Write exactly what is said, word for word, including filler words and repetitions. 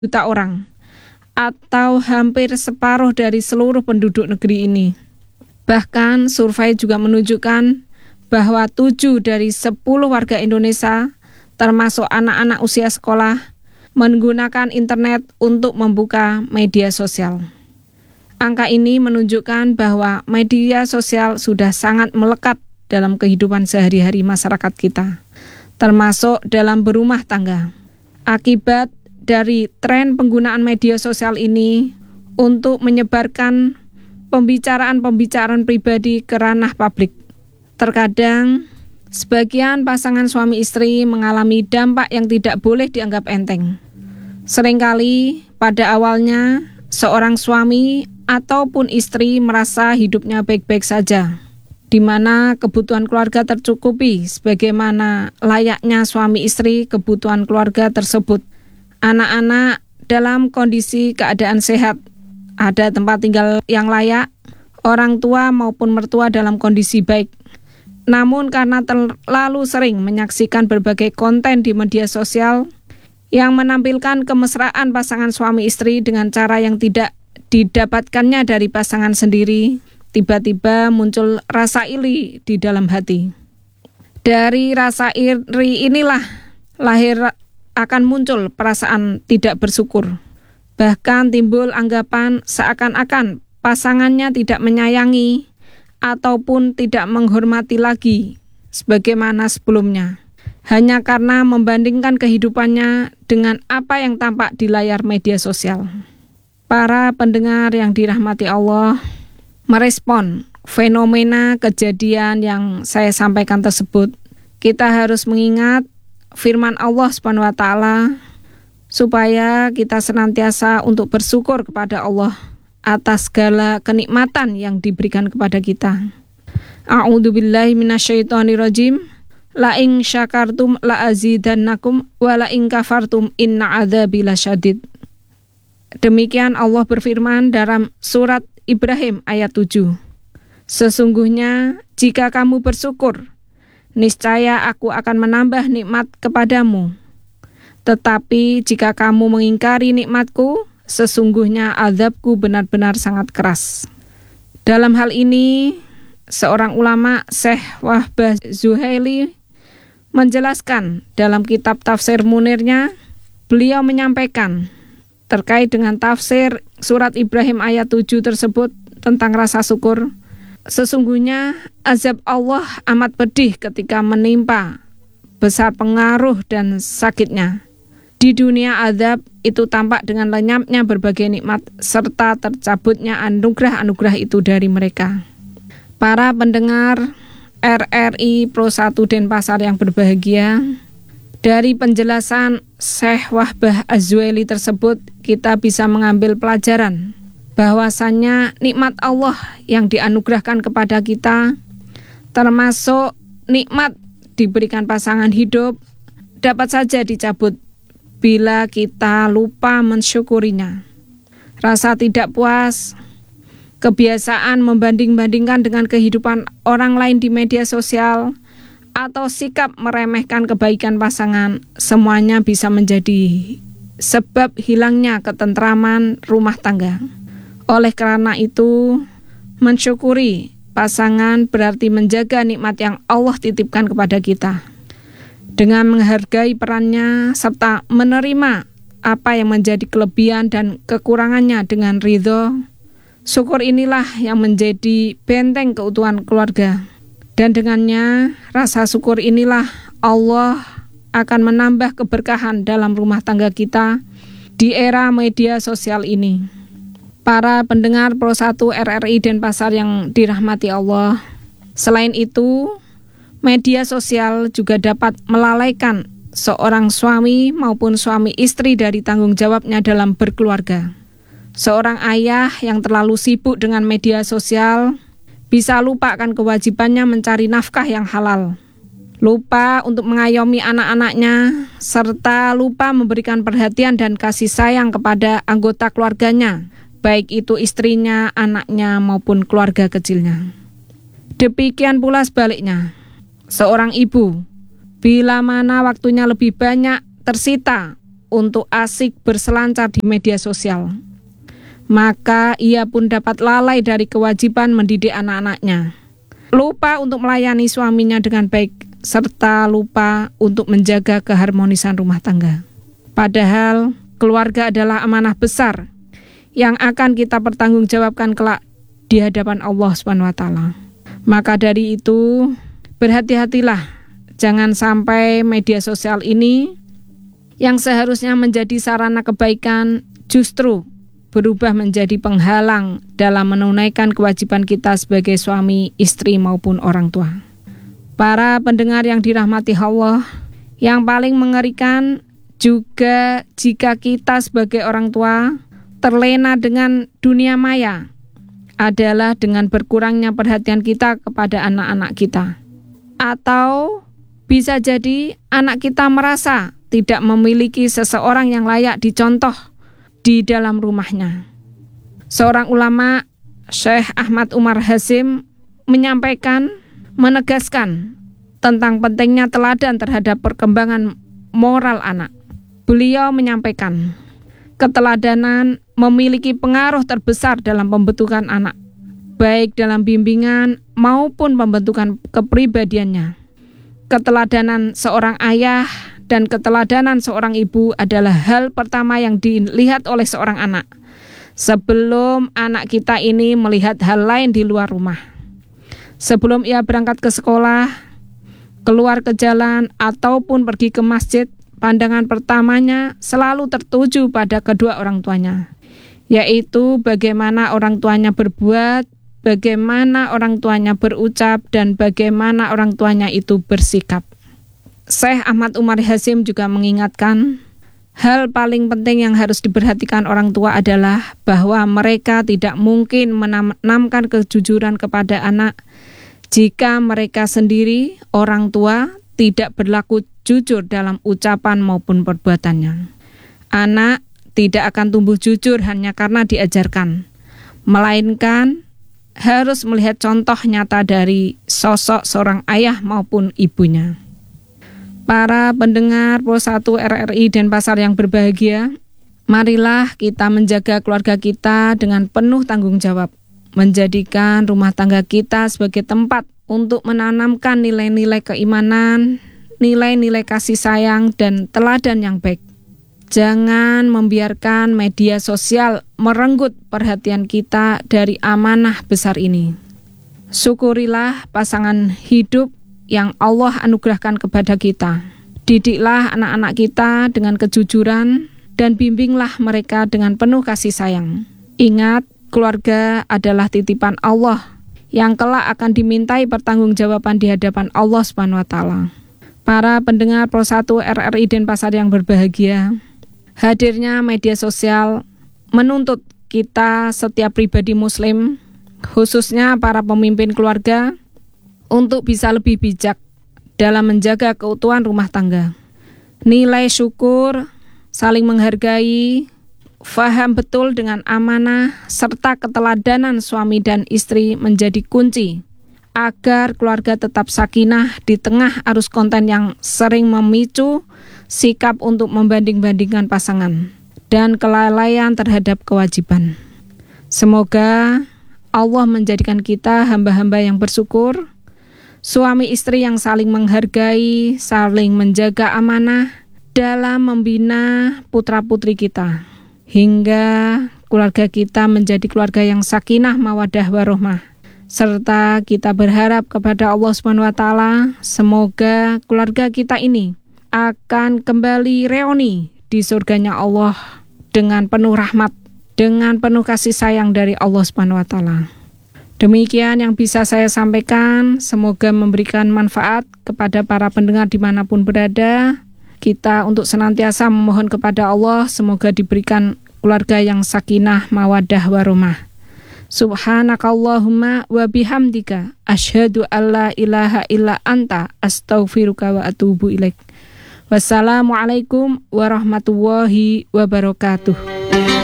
juta orang, atau hampir separuh dari seluruh penduduk negeri ini. Bahkan survei juga menunjukkan bahwa tujuh dari sepuluh warga Indonesia, termasuk anak-anak usia sekolah, menggunakan internet untuk membuka media sosial. Angka ini menunjukkan bahwa media sosial sudah sangat melekat dalam kehidupan sehari-hari masyarakat kita, termasuk dalam berumah tangga. Akibat dari tren penggunaan media sosial ini untuk menyebarkan pembicaraan-pembicaraan pribadi ke ranah publik. Terkadang, sebagian pasangan suami istri mengalami dampak yang tidak boleh dianggap enteng. Seringkali, pada awalnya, seorang suami ataupun istri merasa hidupnya baik-baik saja, di mana kebutuhan keluarga tercukupi sebagaimana layaknya suami istri kebutuhan keluarga tersebut. Anak-anak dalam kondisi keadaan sehat, ada tempat tinggal yang layak, orang tua maupun mertua dalam kondisi baik. Namun karena terlalu sering menyaksikan berbagai konten di media sosial yang menampilkan kemesraan pasangan suami istri dengan cara yang tidak didapatkannya dari pasangan sendiri, tiba-tiba muncul rasa iri di dalam hati. Dari rasa iri inilah lahir akan muncul perasaan tidak bersyukur. Bahkan timbul anggapan seakan-akan pasangannya tidak menyayangi ataupun tidak menghormati lagi sebagaimana sebelumnya, hanya karena membandingkan kehidupannya dengan apa yang tampak di layar media sosial. Para pendengar yang dirahmati Allah, merespon fenomena kejadian yang saya sampaikan tersebut, kita harus mengingat firman Allah subhanahu wa taala supaya kita senantiasa untuk bersyukur kepada Allah atas segala kenikmatan yang diberikan kepada kita. A'udzubillahi minasyaitonirrajim. La in syakartum la azidannakum wa la in kafartum inna adzabi lasyadid. Demikian Allah berfirman dalam surat Ibrahim ayat tujuh. Sesungguhnya jika kamu bersyukur, niscaya aku akan menambah nikmat kepadamu. Tetapi jika kamu mengingkari nikmatku, sesungguhnya azabku benar-benar sangat keras. Dalam hal ini, seorang ulama, Syekh Wahbah Zuhaili, menjelaskan dalam kitab tafsir Munirnya, beliau menyampaikan terkait dengan tafsir surat Ibrahim ayat tujuh tersebut tentang rasa syukur. Sesungguhnya azab Allah amat pedih ketika menimpa, besar pengaruh dan sakitnya. Di dunia azab itu tampak dengan lenyapnya berbagai nikmat serta tercabutnya anugerah-anugerah itu dari mereka. Para pendengar R R I Pro satu Denpasar yang berbahagia, dari penjelasan Syekh Wahbah Az-Zuhaili tersebut kita bisa mengambil pelajaran bahwasannya nikmat Allah yang dianugerahkan kepada kita, termasuk nikmat diberikan pasangan hidup, dapat saja dicabut bila kita lupa mensyukurinya. Rasa tidak puas, kebiasaan membanding-bandingkan dengan kehidupan orang lain di media sosial, atau sikap meremehkan kebaikan pasangan, semuanya bisa menjadi sebab hilangnya ketentraman rumah tangga. Oleh karena itu, mensyukuri pasangan berarti menjaga nikmat yang Allah titipkan kepada kita. Dengan menghargai perannya serta menerima apa yang menjadi kelebihan dan kekurangannya dengan ridho, syukur inilah yang menjadi benteng keutuhan keluarga. Dan dengannya, rasa syukur inilah Allah akan menambah keberkahan dalam rumah tangga kita di era media sosial ini. Para pendengar Pro satu R R I Denpasar yang dirahmati Allah, selain itu, media sosial juga dapat melalaikan seorang suami maupun suami istri dari tanggung jawabnya dalam berkeluarga. Seorang ayah yang terlalu sibuk dengan media sosial bisa lupa akan kewajibannya mencari nafkah yang halal, lupa untuk mengayomi anak-anaknya, serta lupa memberikan perhatian dan kasih sayang kepada anggota keluarganya, baik itu istrinya, anaknya, maupun keluarga kecilnya. Demikian pula sebaliknya, seorang ibu, bila mana waktunya lebih banyak tersita untuk asik berselancar di media sosial, maka ia pun dapat lalai dari kewajiban mendidik anak-anaknya, lupa untuk melayani suaminya dengan baik, serta lupa untuk menjaga keharmonisan rumah tangga. Padahal keluarga adalah amanah besar yang akan kita pertanggungjawabkan kelak di hadapan Allah subhanahu wa taala. Maka dari itu, berhati-hatilah, jangan sampai media sosial ini yang seharusnya menjadi sarana kebaikan justru berubah menjadi penghalang dalam menunaikan kewajiban kita sebagai suami, istri maupun orang tua. Para pendengar yang dirahmati Allah, yang paling mengerikan juga jika kita sebagai orang tua terlena dengan dunia maya adalah dengan berkurangnya perhatian kita kepada anak-anak kita. Atau bisa jadi anak kita merasa tidak memiliki seseorang yang layak dicontoh di dalam rumahnya. Seorang ulama, Syekh Ahmad Umar Hasim, menyampaikan, menegaskan tentang pentingnya teladan terhadap perkembangan moral anak. Beliau menyampaikan, keteladanan memiliki pengaruh terbesar dalam pembentukan anak, baik dalam bimbingan maupun pembentukan kepribadiannya. Keteladanan seorang ayah dan keteladanan seorang ibu adalah hal pertama yang dilihat oleh seorang anak sebelum anak kita ini melihat hal lain di luar rumah. Sebelum ia berangkat ke sekolah, keluar ke jalan, ataupun pergi ke masjid, pandangan pertamanya selalu tertuju pada kedua orang tuanya, yaitu bagaimana orang tuanya berbuat, bagaimana orang tuanya berucap, dan bagaimana orang tuanya itu bersikap. Syekh Ahmad Umar Hasim juga mengingatkan, hal paling penting yang harus diperhatikan orang tua adalah bahwa mereka tidak mungkin menanamkan kejujuran kepada anak jika mereka sendiri, orang tua, tidak berlaku jujur dalam ucapan maupun perbuatannya. Anak tidak akan tumbuh jujur hanya karena diajarkan, melainkan harus melihat contoh nyata dari sosok seorang ayah maupun ibunya. Para pendengar Pulsa satu R R I Denpasar yang berbahagia, marilah kita menjaga keluarga kita dengan penuh tanggung jawab, menjadikan rumah tangga kita sebagai tempat untuk menanamkan nilai-nilai keimanan, nilai-nilai kasih sayang, dan teladan yang baik. Jangan membiarkan media sosial merenggut perhatian kita dari amanah besar ini. Syukurilah pasangan hidup yang Allah anugerahkan kepada kita. Didiklah anak-anak kita dengan kejujuran dan bimbinglah mereka dengan penuh kasih sayang. Ingat, keluarga adalah titipan Allah yang kelak akan dimintai pertanggungjawaban di hadapan Allah subhanahu wa taala. Para pendengar Pulsa satu R R I Denpasar yang berbahagia, hadirnya media sosial menuntut kita setiap pribadi muslim, khususnya para pemimpin keluarga, untuk bisa lebih bijak dalam menjaga keutuhan rumah tangga. Nilai syukur, saling menghargai, faham betul dengan amanah, serta keteladanan suami dan istri menjadi kunci agar keluarga tetap sakinah di tengah arus konten yang sering memicu sikap untuk membanding-bandingkan pasangan dan kelalaian terhadap kewajiban. Semoga Allah menjadikan kita hamba-hamba yang bersyukur, suami istri yang saling menghargai, saling menjaga amanah dalam membina putra-putri kita, hingga keluarga kita menjadi keluarga yang sakinah, mawaddah, warohmah. Serta kita berharap kepada Allah subhanahu wa taala, semoga keluarga kita ini akan kembali reuni di surganya Allah dengan penuh rahmat, dengan penuh kasih sayang dari Allah subhanahu wa taala. Demikian yang bisa saya sampaikan, semoga memberikan manfaat kepada para pendengar dimanapun berada. Kita untuk senantiasa memohon kepada Allah, semoga diberikan keluarga yang sakinah, mawaddah, warohmah. Subhanakallahumma wa bihamdika asyhadu alla ilaha illa anta astaghfiruka wa atubu ilaik. Wassalamualaikum warahmatullahi wabarakatuh.